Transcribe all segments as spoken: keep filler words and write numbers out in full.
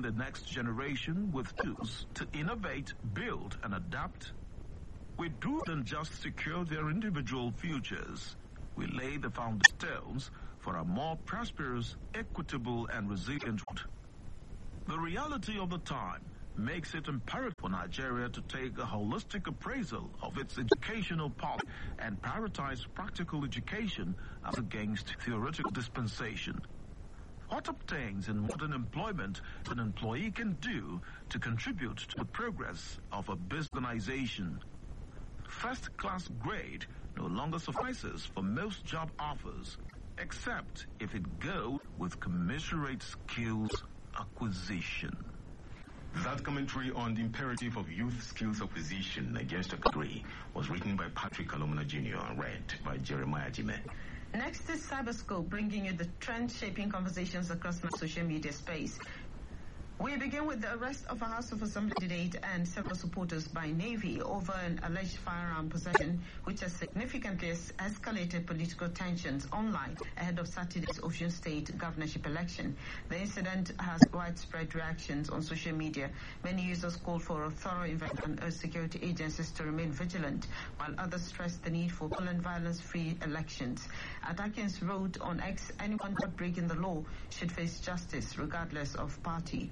equipping the next generation with tools to innovate, build, and adapt. We do than just secure their individual futures. We lay the foundations for a more prosperous, equitable, and resilient world. The reality of the time makes it imperative for Nigeria to take a holistic appraisal of its educational policy and prioritize practical education as against theoretical dispensation. What obtains in modern employment an employee can do to contribute to the progress of a businessization. First-class grade no longer suffices for most job offers, except if it goes with commensurate skills acquisition. That commentary on the imperative of youth skills acquisition against a degree was written by Patrick Alomona Junior and read by Jeremiah Jime. Next is Cyberscope, bringing you the trend-shaping conversations across the social media space. We begin with the arrest of a House of Assembly candidate and several supporters by Navy over an alleged firearm possession, which has significantly escalated political tensions online ahead of Saturday's Osun State governorship election. The incident has widespread reactions on social media. Many users called for a thorough investigation and urged security agencies to remain vigilant, while others stressed the need for full and violence-free elections. Atakins wrote on X, anyone caught breaking the law should face justice regardless of party.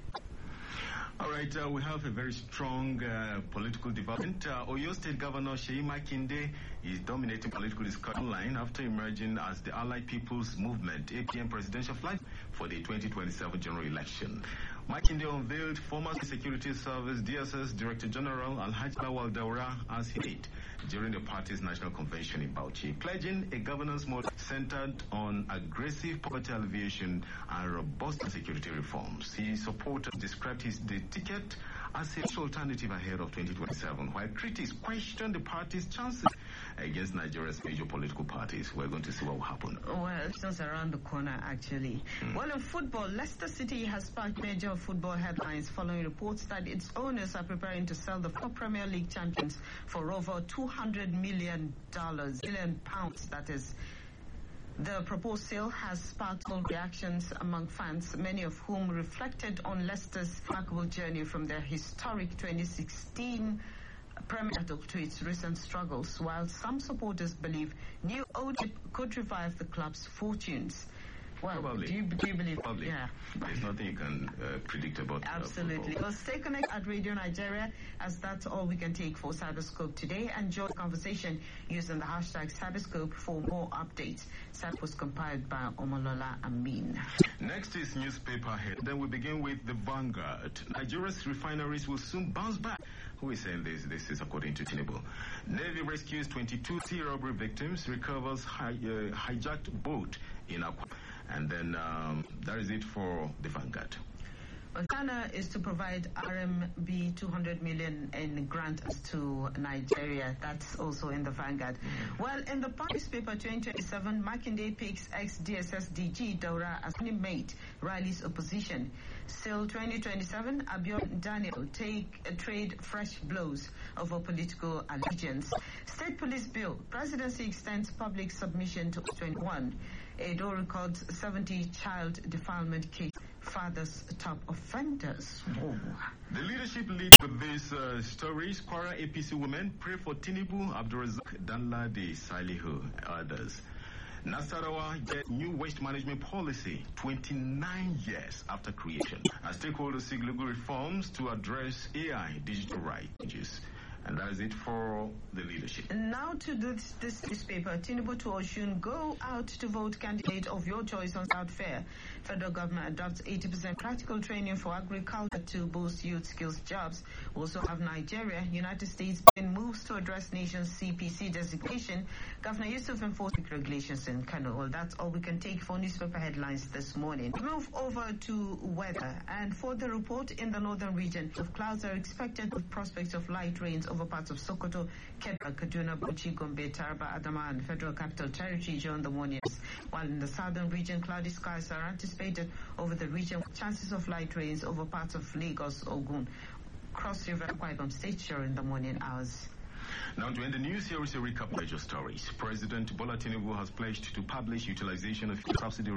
All right, uh, we have a very strong uh, political development. Uh, Oyo State Governor Seyi Makinde is dominating political discussion online after emerging as the Allied People's Movement A P M presidential flag for the twenty twenty-seven general election. Makinde unveiled former Security Service D S S Director General Alhaji Lawal Daura as he did during the party's national convention in Bauchi, pledging a governance model centered on aggressive poverty alleviation and robust security reforms. His supporters described his the ticket as a alternative ahead of twenty twenty-seven, while critics questioned the party's chances against Nigeria's major political parties. We're going to see what will happen. Well, it's just around the corner, actually. Mm. Well, in football, Leicester City has sparked major football headlines following reports that its owners are preparing to sell the four Premier League champions for over two hundred million dollars, million pounds, that is. The proposed sale has sparked all reactions among fans, many of whom reflected on Leicester's remarkable journey from their historic twenty sixteen Premier title to its recent struggles, while some supporters believe new ownership could revive the club's fortunes. Well, Probably. Do you, do you believe? Probably. Yeah. There's nothing you can uh, predict about Absolutely. Uh, well, stay connected at Radio Nigeria, as that's all we can take for Cyberscope today. And join the conversation using the hashtag Cyberscope for more updates. That was compiled by Omolola Amin. Next is newspaper head. Then we begin with the Vanguard. Nigeria's refineries will soon bounce back. Who is saying this? This is according to Tinubu. Navy rescues twenty-two sea robbery victims, recovers hi, uh, hijacked boat in Akwa. And then um, that is it for the Vanguard. Ghana is to provide R M B two hundred million in grants to Nigeria. That's also in the Vanguard. Mm. Well, in the Punch newspaper twenty twenty-seven, Makinde picks ex-D S S D G Daura as running mate, rallies opposition. Still twenty twenty-seven, Abiodun Daniel take uh, trade fresh blows over political allegiance. State Police Bill, Presidency extends public submission to twenty-one. Edo records seventy child defilement case. Fathers top offenders. Whoa. The leadership lead with these uh, stories. Kwara A P C women pray for Tinubu, Abdulrazak Danladi, Salihu, others. Nasarawa get new waste management policy twenty-nine years after creation. As stakeholders seek legal reforms to address A I digital rights. And that is it for the leadership. Now to this, this newspaper, Tinubu to Osun, go out to vote candidate of your choice on South Fair. Federal government adopts eighty percent practical training for agriculture to boost youth skills jobs. We also have Nigeria, United States moves to address nation's C P C designation. Governor Yusuf enforcing regulations in Kano. Well, that's all we can take for newspaper headlines this morning. We move over to weather. And for the report in the northern region, of clouds are expected with prospects of light rains over parts of Sokoto, Kebbi, Kaduna, Bauchi, Gombe, Taraba, Adama, and Federal Capital Territory during the mornings. While in the southern region, cloudy skies are anticipated over the region with chances of light rains over parts of Lagos, Ogun, Cross River, Akwa Ibom State during the morning hours. Now, to end the news, here is a recap of major stories. President Bola Tinubu has pledged to publish utilization of subsidy